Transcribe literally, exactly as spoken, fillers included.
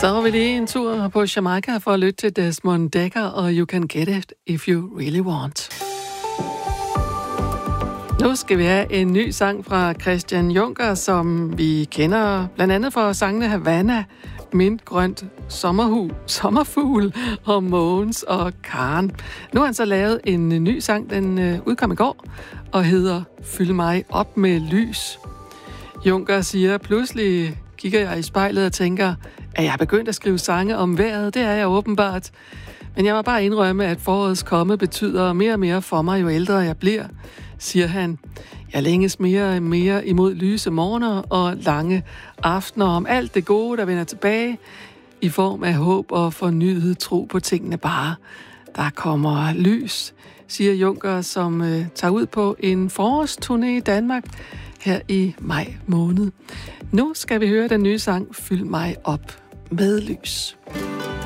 Så er vi lige en tur på Jamaica for at lytte til Desmond Dekker og You Can Get It If You Really Want. Nu skal vi have en ny sang fra Christian Juncker, som vi kender blandt andet for sangene Havana, Mintgrønt, Sommerhu, Sommerfugl og Mogens og Karen. Nu har han så lavet en ny sang, den udkom i går, og hedder Fyld mig op med lys. Juncker siger, pludselig kigger jeg i spejlet og tænker, at jeg er begyndt at skrive sange om vejret. Det er jeg åbenbart. Men jeg må bare indrømme, at forårets komme betyder mere og mere for mig, jo ældre jeg bliver, siger han. Jeg længes mere og mere imod lyse morgener og lange aftener om alt det gode, der vender tilbage i form af håb og fornyet tro på tingene bare. Der kommer lys, siger Juncker, som øh, tager ud på en forårsturné i Danmark her i maj måned. Nu skal vi høre den nye sang Fyld mig op med lys.